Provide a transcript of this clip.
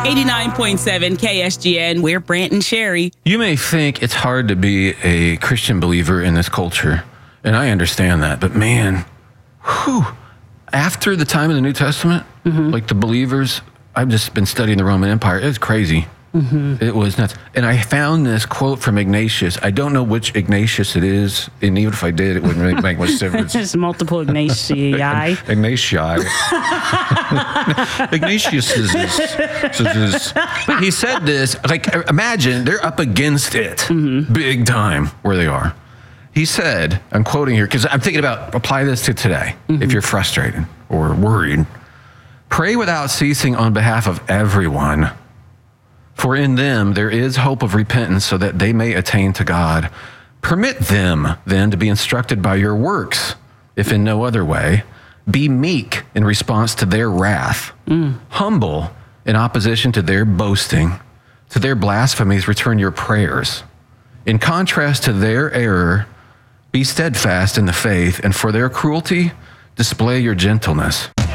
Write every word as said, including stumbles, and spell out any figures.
eighty-nine point seven K S G N, we're Brant and Sherry. You may think it's hard to be a Christian believer in this culture, and I understand that, but man, whew, after the time of the New Testament, mm-hmm. like the believers, I've just been studying the Roman Empire, it's crazy. Mm-hmm. It was nuts. And I found this quote from Ignatius. I don't know which Ignatius it is, and even if I did, it wouldn't really make much difference. There's multiple Ignatii. Ignatii. Ignatius is, is, is, but he said this, like, imagine they're up against it, mm-hmm. big time, where they are. He said, I'm quoting here, because I'm thinking about, apply this to today, mm-hmm. if you're frustrated or worried. Pray without ceasing on behalf of everyone, for in them there is hope of repentance so that they may attain to God. Permit them then to be instructed by your works, if in no other way. Be meek in response to their wrath, mm. humble in opposition to their boasting. To their blasphemies return your prayers. In contrast to their error, be steadfast in the faith, and for their cruelty, display your gentleness.